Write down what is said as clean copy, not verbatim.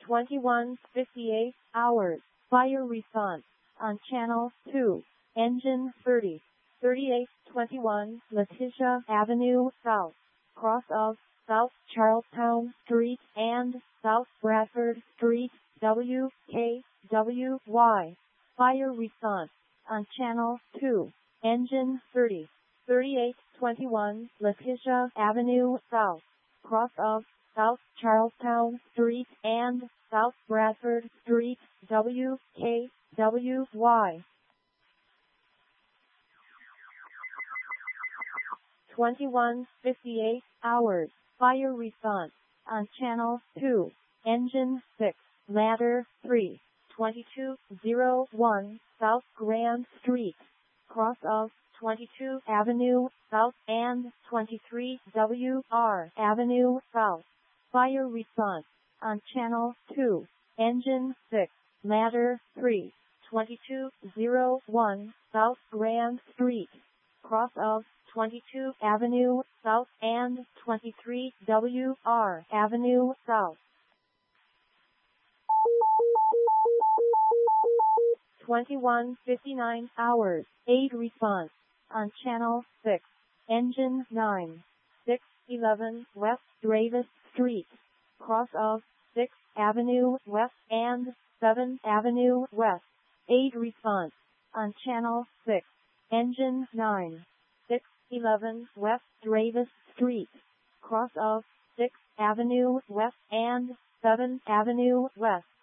21:58 hours. Fire response on channel 2. Engine 30. 3821 Letitia Avenue South. Cross of South Charlestown Street and South Bradford Street. WKWY. Fire response on channel 2. Engine 30. 3821 Letitia Avenue South. Cross of South Charlestown Street and South Bradford Street. WKWY. 21:58 hours. Fire response on channel 2. Engine 6. Ladder 3. 2201 South Grand Street. Cross of 22 Avenue South and 23 WR Avenue South. Fire response on channel 2. Engine 6. Ladder 3. 2201 South Grand Street. Cross of 22 Avenue South and 23 WR Avenue South. 21:59 hours. Aid response on channel 6. Engine 9. 611 West Dravis Street. Cross of 6th Avenue West and 7th Avenue West. Aid response on channel 6. Engine 9. 611 West Dravis Street. Cross of 6th Avenue West and 7th Avenue West.